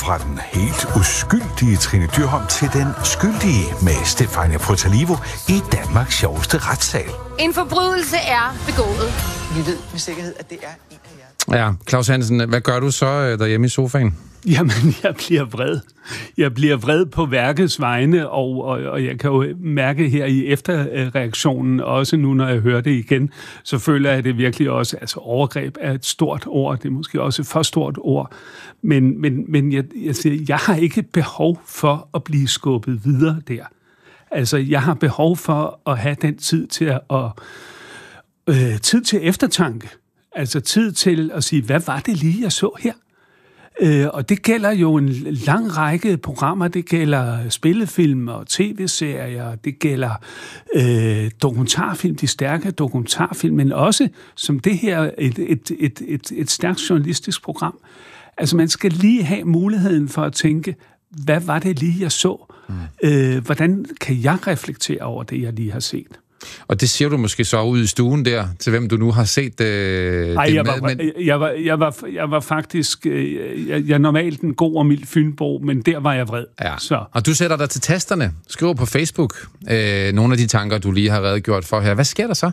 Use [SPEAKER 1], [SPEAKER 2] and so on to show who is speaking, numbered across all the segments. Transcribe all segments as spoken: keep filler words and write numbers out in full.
[SPEAKER 1] fra den helt uskyldige Trine Dyrholm til den skyldige med Stefania Potalivo i Danmarks sjoveste retssal.
[SPEAKER 2] En forbrydelse er begået.
[SPEAKER 3] Vi ved med sikkerhed, at det er en af jer.
[SPEAKER 4] Ja, Claus Hansen, hvad gør du så derhjemme i sofaen?
[SPEAKER 5] Jamen, jeg bliver vred. Jeg bliver vred på værkets vegne, og, og, og jeg kan jo mærke her i efterreaktionen, også nu, når jeg hører det igen, så føler jeg, at det virkelig også, altså overgreb er et stort ord, det er måske også et for stort ord, men, men, men jeg, jeg, siger, jeg har ikke behov for at blive skubbet videre der. Altså, jeg har behov for at have den tid til at, og, øh, tid til eftertanke. Altså tid til at sige, hvad var det lige, jeg så her? Øh, og det gælder jo en lang række programmer. Det gælder spillefilm og tv-serier. Det gælder øh, dokumentarfilm, de stærke dokumentarfilm, men også som det her et, et, et, et, et stærkt journalistisk program. Altså man skal lige have muligheden for at tænke, hvad var det lige, jeg så? Mm. Øh, hvordan kan jeg reflektere over det, jeg lige har set?
[SPEAKER 4] Og det siger du måske så ud i stuen der, til hvem du nu har set øh,
[SPEAKER 5] Ej,
[SPEAKER 4] det
[SPEAKER 5] jeg
[SPEAKER 4] med.
[SPEAKER 5] Var,
[SPEAKER 4] Men...
[SPEAKER 5] jeg, var, jeg, var, jeg var faktisk... Øh, jeg, jeg er normalt en god og mild fynbo, men der var jeg vred.
[SPEAKER 4] Ja.
[SPEAKER 5] Så.
[SPEAKER 4] Og du sætter dig til tasterne, skriver på Facebook øh, nogle af de tanker, du lige har redegjort for her. Hvad sker der så?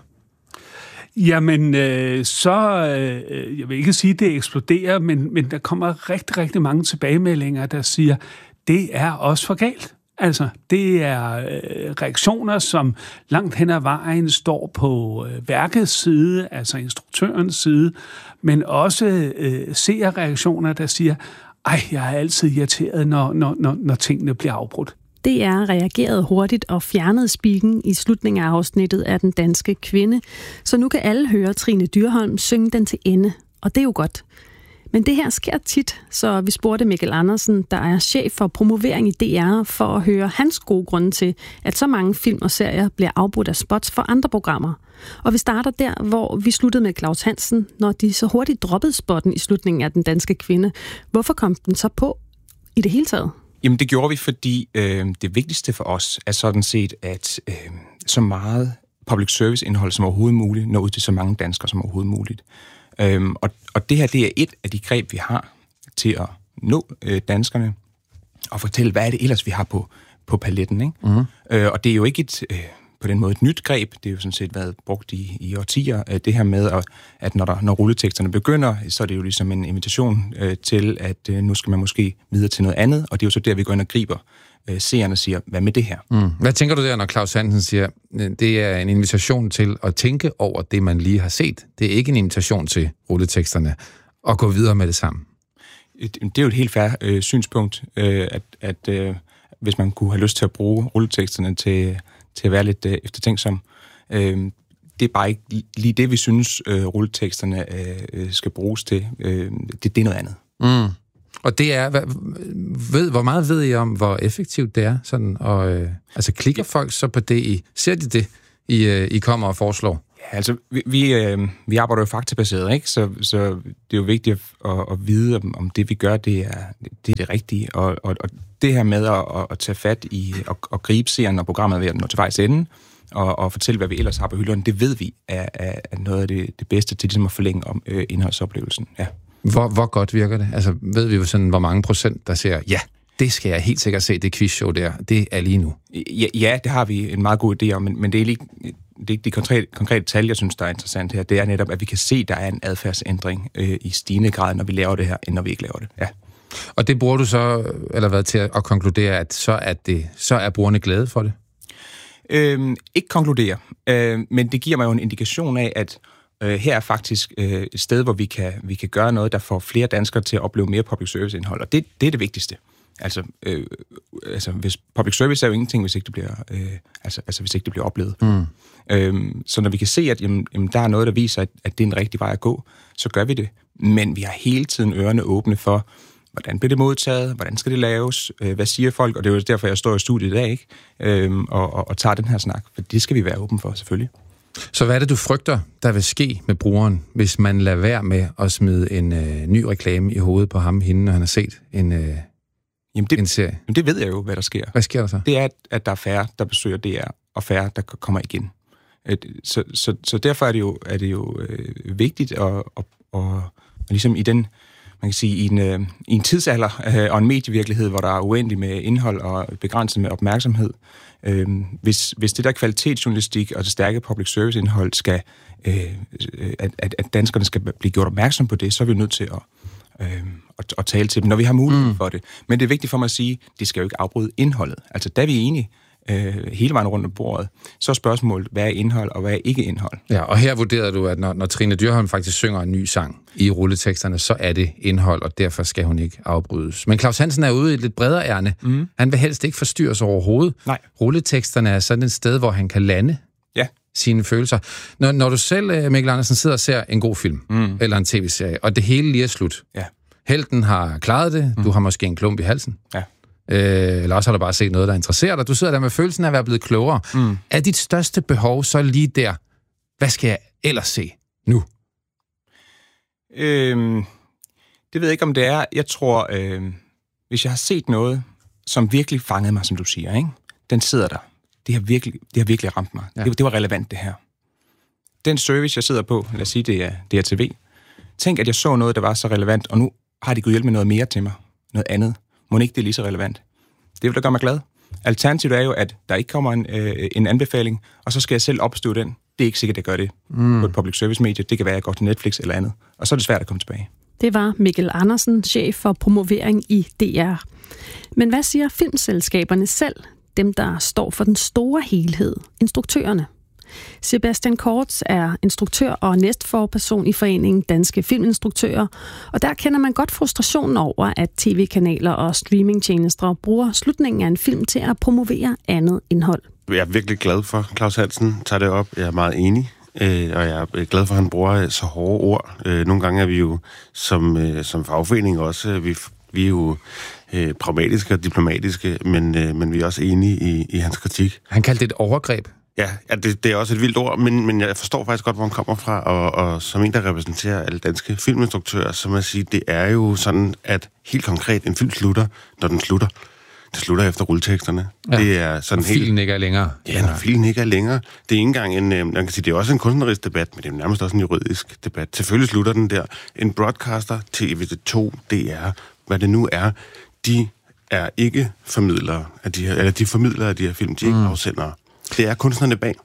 [SPEAKER 5] Jamen, øh, så... Øh, jeg vil ikke sige, at det eksploderer, men, men der kommer rigtig, rigtig mange tilbagemeldinger, der siger, det er også for galt. Altså, det er øh, reaktioner, som langt hen ad vejen står på øh, værkets side, altså instruktørens side, men også øh, seerreaktioner, der siger, ej, jeg er altid irriteret, når, når, når, når tingene bliver afbrudt.
[SPEAKER 6] D R reagerede hurtigt og fjernede spikken i slutningen af afsnittet af Den Danske Kvinde, så nu kan alle høre Trine Dyrholm synge den til ende, og det er jo godt. Men det her sker tit, så vi spurgte Mikkel Andersen, der er chef for promovering i D R, for at høre hans gode grunde til, at så mange film og serier bliver afbrudt af spots for andre programmer. Og vi starter der, hvor vi sluttede med Claus Hansen, når de så hurtigt droppede spotten i slutningen af Den Danske Kvinde. Hvorfor kom den så på i det hele taget?
[SPEAKER 7] Jamen det gjorde vi, fordi øh, det vigtigste for os er sådan set, at øh, så meget public service indhold som overhovedet muligt når ud til så mange danskere som overhovedet muligt. Øhm, og, og det her, det er et af de greb, vi har til at nå øh, danskerne og fortælle, hvad er det ellers, vi har på, på paletten, ikke? Mm-hmm. Øh, og det er jo ikke et, øh, på den måde et nyt greb, det er jo sådan set været brugt i, i årtier, øh, det her med, at, at når, der, når rulleteksterne begynder, så er det jo ligesom en invitation øh, til, at øh, nu skal man måske videre til noget andet, og det er jo så der, vi går ind og griber øh, seerne og siger, hvad med det her? Mm.
[SPEAKER 4] Hvad tænker du der, når Claus Hansen siger, det er en invitation til at tænke over det, man lige har set? Det er ikke en invitation til rulleteksterne at gå videre med det samme?
[SPEAKER 7] Det er jo et helt fair øh, synspunkt, øh, at, at øh, hvis man kunne have lyst til at bruge rulleteksterne til, til at være lidt øh, eftertænksom. Øh, det er bare ikke lige det, vi synes, øh, rulleteksterne øh, skal bruges til. Øh, det, det er noget andet.
[SPEAKER 4] Mm. Og det er, ved, hvor meget ved I om, hvor effektivt det er? Sådan, og, øh, altså, klikker folk så på det, I ser de det, I, øh, I kommer og foreslår?
[SPEAKER 7] Ja, altså, vi, vi, øh, vi arbejder jo faktabaseret, ikke? Så, så det er jo vigtigt at, at, at vide, om, om det, vi gør, det er det, er det rigtige. Og, og, og det her med at, at tage fat i og, og gribe serien og programmet ved at nå til vejs ende, og, og fortælle, hvad vi ellers har på hylderne, det ved vi er, er, er noget af det, det bedste til ligesom at forlænge om, øh, indholdsoplevelsen, ja.
[SPEAKER 4] Hvor, hvor godt virker det? Altså, ved vi jo sådan, hvor mange procent, der siger, ja, det skal jeg helt sikkert se, det quizshow der, det er lige nu.
[SPEAKER 7] Ja, ja, det har vi en meget god idé om, men, men det er ikke det, er ikke de konkrete, konkrete tal, jeg synes, der er interessant her. Det er netop, at vi kan se, at der er en adfærdsændring øh, i stigende grad, når vi laver det her, end når vi ikke laver det. Ja.
[SPEAKER 4] Og det bruger du så, eller hvad, til at konkludere, at så er, det, så er brugerne glade for det?
[SPEAKER 7] Øhm, ikke konkludere, øh, men det giver mig jo en indikation af, at Uh, her er faktisk uh, et sted, hvor vi kan, vi kan gøre noget, der får flere danskere til at opleve mere public service-indhold, og det, det er det vigtigste. Altså, uh, altså hvis public service er jo ingenting, hvis ikke det bliver, uh, altså, altså, hvis ikke det bliver oplevet. Mm. Uh, så når vi kan se, at jamen, jamen, der er noget, der viser, at, at det er en rigtig vej at gå, så gør vi det. Men vi har hele tiden ørerne åbne for, hvordan bliver det modtaget, hvordan skal det laves, uh, hvad siger folk, og det er jo derfor, jeg står i studiet i dag, ikke? Uh, og, og, og tager den her snak, for det skal vi være åbne for, selvfølgelig.
[SPEAKER 4] Så hvad er det, du frygter, der vil ske med brugeren, hvis man lader være med at smide en øh, ny reklame i hovedet på ham, hende, når han har set en, øh,
[SPEAKER 7] jamen det,
[SPEAKER 4] en serie?
[SPEAKER 7] Jamen det ved jeg jo, hvad der sker.
[SPEAKER 4] Hvad sker der så?
[SPEAKER 7] Det er, at der er færre, der besøger D R, og færre, der kommer igen. Så, så, så derfor er det jo, er det jo øh, vigtigt at, at, at, at ligesom i den, man kan sige, i en, øh, i en tidsalder øh, og en medievirkelighed, hvor der er uendeligt med indhold og begrænset med opmærksomhed. Øh, hvis, hvis det der kvalitetsjournalistik og det stærke public service indhold skal, øh, at, at, at danskerne skal blive gjort opmærksom på det, så er vi nødt til at, øh, at, at tale til dem, når vi har mulighed mm. for det. Men det er vigtigt for mig at sige, at det skal jo ikke afbryde indholdet. Altså, da vi er enige, Øh, hele vejen rundt om bordet, så er spørgsmålet, hvad er indhold, og hvad er ikke indhold?
[SPEAKER 4] Ja, og her vurderer du, at når, når Trine Dyrholm faktisk synger en ny sang i rulleteksterne, så er det indhold, og derfor skal hun ikke afbrydes. Men Claus Hansen er ude i et lidt bredere ærne. Mm. Han vil helst ikke forstyrres overhovedet. Nej. Rulleteksterne er sådan et sted, hvor han kan lande ja. sine følelser. Når, når du selv, Mikkel Andersen, sidder og ser en god film, mm. eller en tv-serie, og det hele lige er slut. Ja. Helten har klaret det, mm. du har måske en klump i halsen. Ja. Øh, eller også har du bare set noget, der interesserer dig. Du sidder der med følelsen af at være blevet klogere. Mm. Er dit største behov så lige der? Hvad skal jeg ellers se nu?
[SPEAKER 7] Øhm, det ved jeg ikke, om det er. Jeg tror, øh, hvis jeg har set noget, som virkelig fangede mig, som du siger, ikke? Den sidder der. Det har virkelig, det har virkelig ramt mig. Ja. Det, det var relevant, det her. Den service, jeg sidder på, lad os sige, det er D R T V. Tænk, at jeg så noget, der var så relevant, og nu har de gået hjælp med noget mere til mig. Noget andet. Må ikke det er lige så relevant. Det vil da gøre mig glad. Alternativet er jo, at der ikke kommer en, øh, en anbefaling, og så skal jeg selv opstøve den. Det er ikke sikkert, at jeg gør det mm. på et public service medie. Det kan være, at jeg går til Netflix eller andet. Og så er det svært at komme tilbage.
[SPEAKER 6] Det var Mikkel Andersen, chef for promovering i D R. Men hvad siger filmselskaberne selv? Dem, der står for den store helhed. Instruktørerne. Sebastian Kortz er instruktør og næstforperson i foreningen Danske Filminstruktører, og der kender man godt frustrationen over, at tv-kanaler og streamingtjenester bruger slutningen af en film til at promovere andet indhold.
[SPEAKER 8] Jeg er virkelig glad for, at Claus Hansen tager det op. Jeg er meget enig, øh, og jeg er glad for, at han bruger så hårde ord. Øh, nogle gange er vi jo som, øh, som fagforening også, vi, vi er jo øh, pragmatiske og diplomatiske, men, øh, men vi er også enige i, i hans kritik.
[SPEAKER 4] Han kaldte det et overgreb.
[SPEAKER 8] Ja, ja det, det er også et vildt ord, men, men jeg forstår faktisk godt, hvor han kommer fra, og, og som en, der repræsenterer alle danske filminstruktører, så må jeg sige, det er jo sådan, at helt konkret, en film slutter, når den slutter. Det slutter efter rulleteksterne.
[SPEAKER 4] Ja.
[SPEAKER 8] Det er sådan
[SPEAKER 4] og filen ikke er længere.
[SPEAKER 8] Ja, når filen ikke er længere. Det er ikke engang en, man kan sige, det er også en kunstnerisk debat, men det er nærmest også en juridisk debat. Selvfølgelig slutter den der. En broadcaster, T V to, D R, hvad det nu er, de er ikke formidlere af de her, eller de formidlere af de her film, de er ikke mm. afsendere. Det er kunstnerne bag.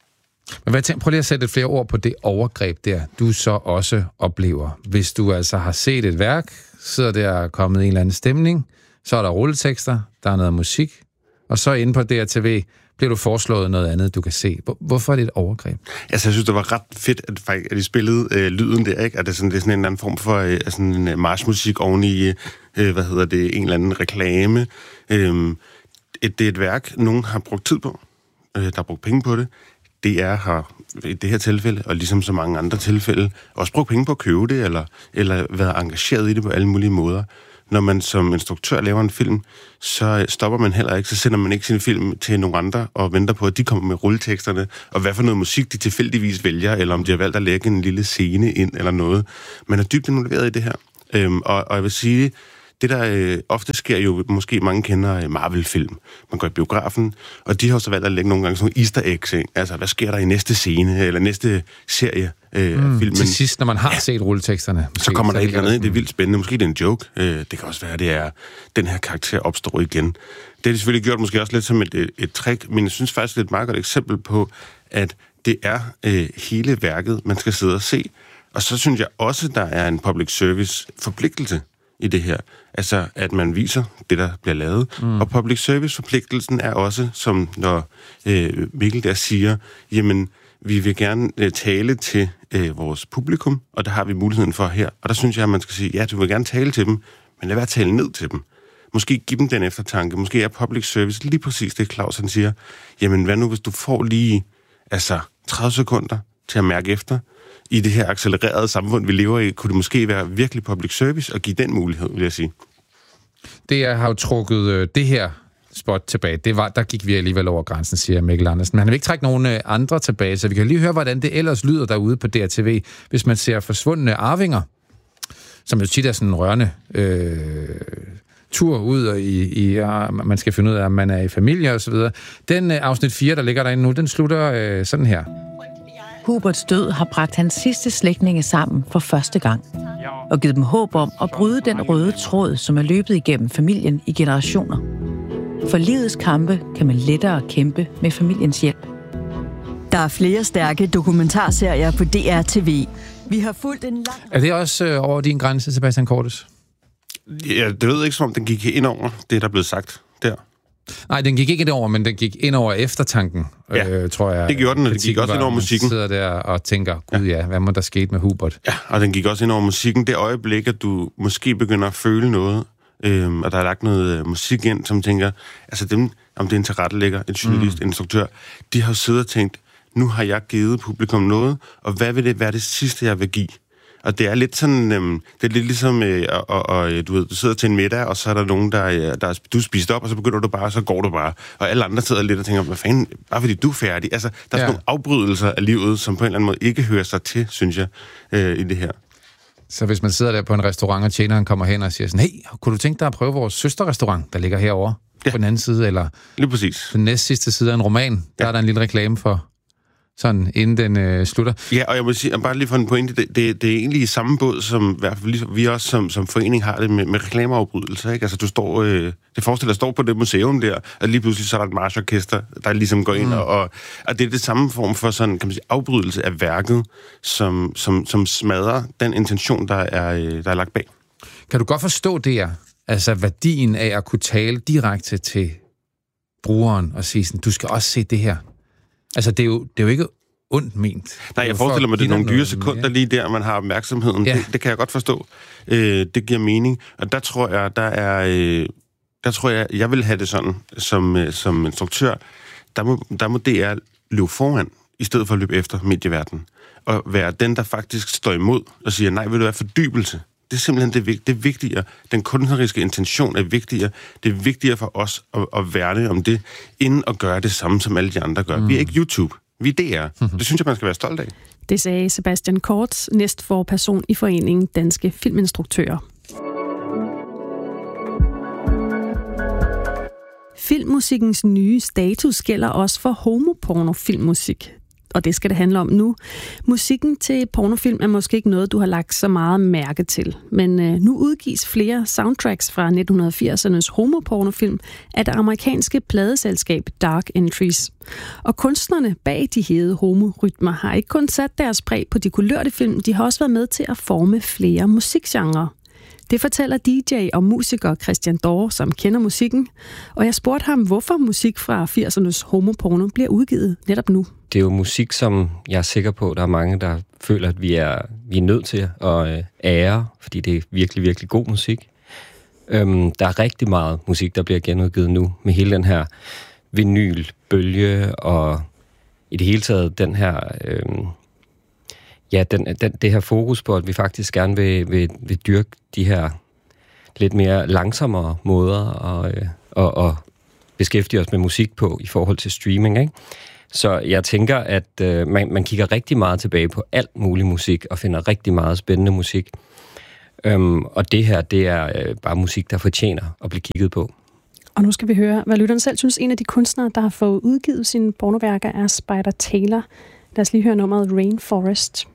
[SPEAKER 4] Men hvad tænker, prøv lige at sætte flere ord på det overgreb der, du så også oplever. Hvis du altså har set et værk, sidder der og er kommet i en eller anden stemning, så er der rulletekster, der er noget musik, og så inde på D R T V bliver du foreslået noget andet, du kan se. Hvorfor er det et overgreb?
[SPEAKER 8] Altså, jeg synes, det var ret fedt, at, faktisk, at de spillede øh, lyden der, ikke? At det er sådan, det er sådan en eller anden form for øh, sådan en øh, marchmusik oven i, øh, hvad hedder det, en eller anden reklame. Øh, et, det er et værk, nogen har brugt tid på. Der har brugt penge på det. D R har i det her tilfælde, og ligesom så mange andre tilfælde, også brugt penge på at købe det, eller, eller været engageret i det på alle mulige måder. Når man som instruktør laver en film, så stopper man heller ikke, så sender man ikke sin film til nogle andre og venter på, at de kommer med rulleteksterne, og hvad for noget musik de tilfældigvis vælger, eller om de har valgt at lægge en lille scene ind, eller noget. Man er dybt involveret i det her. Øhm, og, og jeg vil sige, det der øh, ofte sker jo, måske mange kender Marvel-film. Man går i biografen, og de har så valgt at lægge nogle gange sådan nogle easter eggs, ikke? Altså, hvad sker der i næste scene, eller næste serie øh,
[SPEAKER 4] mm,
[SPEAKER 8] af filmen?
[SPEAKER 4] Til sidst, når man har ja. set rulleteksterne.
[SPEAKER 8] Så kommer der et eller andet ind, det er vildt spændende. Måske det er en joke. Øh, det kan også være, at det er, den her karakter opstår igen. Det har de selvfølgelig gjort måske også lidt som et, et, et trick, men jeg synes faktisk, det er et meget godt eksempel på, at det er øh, hele værket, man skal sidde og se. Og så synes jeg også, der er en public service forpligtelse i det her. Altså, at man viser det, der bliver lavet. Mm. Og public service-forpligtelsen er også, som når øh, Mikkel der siger, jamen, vi vil gerne øh, tale til øh, vores publikum, og der har vi muligheden for her. Og der synes jeg, at man skal sige, ja, du vil gerne tale til dem, men lad være at tale ned til dem. Måske give dem den eftertanke. Måske er public service lige præcis det, Claus han siger. Jamen, hvad nu, hvis du får lige altså, tredive sekunder til at mærke efter, i det her accelererede samfund, vi lever i, kunne det måske være virkelig public service og give den mulighed, vil jeg sige.
[SPEAKER 4] Det jeg har jo trukket øh, det her spot tilbage. Det var, der gik vi alligevel over grænsen, siger Mikkel Andersen. Men han vil ikke trække nogen øh, andre tilbage, så vi kan lige høre, hvordan det ellers lyder derude på D R T V, hvis man ser Forsvundne arvinger, som jo tit er sådan en rørende øh, tur ud, og i, i, ja, man skal finde ud af, om man er i familie og så videre. Den øh, afsnit fire, der ligger derinde nu, den slutter øh, sådan her.
[SPEAKER 9] Huberts død har bragt hans sidste slægtninge sammen for første gang. og givet dem håb om at bryde den røde tråd, som er løbet igennem familien i generationer. For livets kampe kan man lettere kæmpe med familiens hjælp.
[SPEAKER 10] Der er flere stærke dokumentarserier på D R T V. Vi har fulgt en lang...
[SPEAKER 4] Er det også øh, over din grænse, Sebastian Cortes?
[SPEAKER 8] Ja, det ved ikke, som om den gik ind over det, der er blevet sagt der.
[SPEAKER 4] Nej, den gik ikke ind over, men den gik ind over eftertanken,
[SPEAKER 8] ja,
[SPEAKER 4] øh, tror jeg.
[SPEAKER 8] Det gjorde den, og den gik også ind over musikken.
[SPEAKER 4] Man sidder der og tænker, gud ja, hvad må der ske med Hubert?
[SPEAKER 8] Ja, og den gik også ind over musikken. Det øjeblik, at du måske begynder at føle noget, øhm, og der er lagt noget øh, musik ind, som tænker, altså dem, om det er en tilrettelægger, en journalist, mm. en instruktør, de har jo siddet og tænkt, nu har jeg givet publikum noget, og hvad vil det være det sidste, jeg vil give? Og det er lidt sådan, øhm, det er lidt ligesom, øh, og, og, du ved, du sidder til en middag, og så er der nogen, der, der du spiser op, og så begynder du bare, og så går du bare. Og alle andre sidder lidt og tænker, hvad fanden, bare fordi du er færdig. Altså, der er sådan ja. nogle afbrydelser af livet, som på en eller anden måde ikke hører sig til, synes jeg, øh, i det her.
[SPEAKER 4] Så hvis man sidder der på en restaurant, og tjeneren kommer hen og siger sådan, hey, kunne du tænke dig at prøve vores søsterrestaurant, der ligger herovre ja. på den anden side, eller
[SPEAKER 8] lige præcis.
[SPEAKER 4] Den næste sidste side af en roman, der ja. er der en lille reklame for, sådan inden den øh, slutter.
[SPEAKER 8] Ja, og jeg må sige, bare lige for en pointe, det, det, det er egentlig i samme båd, som i hvert fald ligesom, vi også som, som forening har det med, med reklameafbrydelser, ikke? Altså, du står, øh, det forestiller dig, står på det museum der, og lige pludselig så er der et marchorkester, der ligesom går ind, mm. og, og, og det er det samme form for sådan, kan man sige, afbrydelse af værket, som, som, som smadrer den intention, der er, der er lagt bag.
[SPEAKER 4] Kan du godt forstå det her? Altså, værdien af at kunne tale direkte til brugeren og sige sådan, du skal også se det her. Altså, det er jo, det er jo ikke ondt ment.
[SPEAKER 8] Nej, jeg forestiller mig, det er nogle dyre sekunder lige der, man har opmærksomheden. Ja. Det, det kan jeg godt forstå. Øh, det giver mening. Og der tror jeg, der er... Øh, der tror jeg, jeg vil have det sådan, som, øh, som instruktør. Der må, der må D R løbe foran, i stedet for at løbe efter medieverdenen. Og være den, der faktisk står imod og siger, nej, vil du være fordybelse? Det er simpelthen det, det er vigtigere. Den kunstneriske intention er vigtigere. Det er vigtigere for os at, at værne om det, inden at gøre det samme, som alle de andre gør. Mm. Vi er ikke YouTube. Vi er D R. Mm-hmm. Det synes jeg, man skal være stolt af.
[SPEAKER 6] Det sagde Sebastian Cortes, næstforperson i foreningen Danske Filminstruktører. Filmmusikkens nye status gælder også for homopornofilmmusik. Og det skal det handle om nu. Musikken til pornofilm er måske ikke noget, du har lagt så meget mærke til. Men øh, nu udgives flere soundtracks fra nitten firsernes homopornofilm af det amerikanske pladeselskab Dark Entries. Og kunstnerne bag de hede homorytmer har ikke kun sat deres præg på de kulørte film, de har også været med til at forme flere musikgenrer. Det fortæller D J og musiker Christian Dorr, som kender musikken. Og jeg spurgte ham, hvorfor musik fra firsernes homoporno bliver udgivet netop nu.
[SPEAKER 11] Det er jo musik, som jeg er sikker på, der er mange, der føler, at vi er, vi er nødt til at ære, fordi det er virkelig, virkelig god musik. Øhm, der er rigtig meget musik, der bliver genudgivet nu, med hele den her vinylbølge, og i det hele taget den her... Øhm, Ja, den, den, det her fokus på, at vi faktisk gerne vil, vil, vil dyrke de her lidt mere langsommere måder og, og, og beskæftige os med musik på i forhold til streaming, ikke? Så jeg tænker, at øh, man, man kigger rigtig meget tilbage på alt mulig musik og finder rigtig meget spændende musik. Øhm, og det her, det er øh, bare musik, der fortjener at blive kigget på.
[SPEAKER 6] Og nu skal vi høre, hvad lytteren selv synes, en af de kunstnere, der har fået udgivet sine pornoværker, er Spider Taylor. Lad os lige høre nummeret Rainforest.